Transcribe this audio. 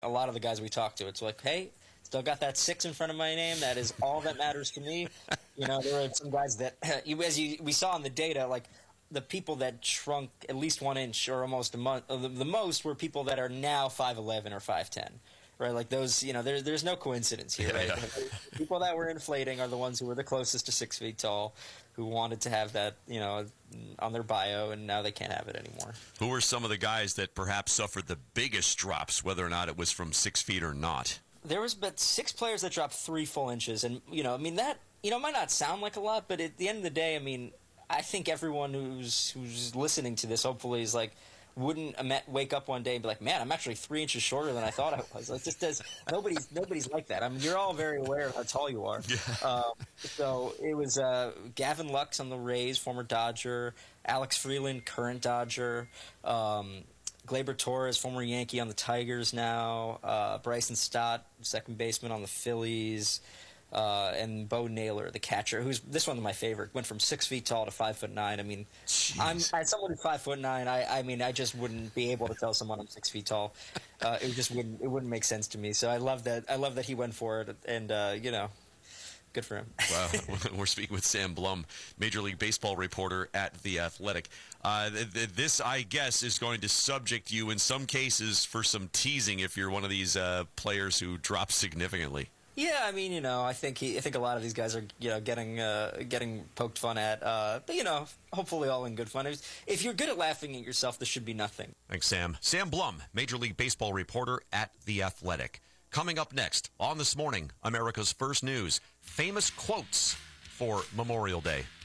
a lot of the guys we talk to, it's like, hey, still got that 6 in front of my name. That is all that matters to me. There were some guys that, we saw in the data, like the people that shrunk at least 1 inch or almost a month, the most were people that are now 5'11" or 5'10". Right, like those, there's no coincidence here, right? Yeah. People that were inflating are the ones who were the closest to 6 feet tall, who wanted to have that, on their bio, and now they can't have it anymore. Who were some of the guys that perhaps suffered the biggest drops, whether or not it was from 6 feet or not? There was about 6 players that dropped 3 full inches, and that might not sound like a lot, but at the end of the day, I think everyone who's listening to this hopefully is like, wouldn't wake up one day and be like, man, I'm actually 3 inches shorter than I thought I was. Like, just nobody's like that. You're all very aware of how tall you are. Yeah. So it was Gavin Lux on the Rays, former Dodger, Alex Freeland, current Dodger, Gleyber Torres, former Yankee on the Tigers now, Bryson Stott, second baseman on the Phillies, and Bo Naylor, the catcher, who's this one of my favorite, went from 6 feet tall to 5'9". As someone who's 5'9", I just wouldn't be able to tell someone I'm 6 feet tall. It wouldn't make sense to me. So I love that he went for it, and good for him. Wow. We're speaking with Sam Blum, Major League Baseball reporter at The Athletic. This, I guess, is going to subject you in some cases for some teasing if you're one of these players who drop significantly. Yeah, I think a lot of these guys are, getting poked fun at, but hopefully all in good fun. If you're good at laughing at yourself, this should be nothing. Thanks, Sam. Sam Blum, Major League Baseball reporter at The Athletic. Coming up next on This Morning, America's First News, famous quotes for Memorial Day.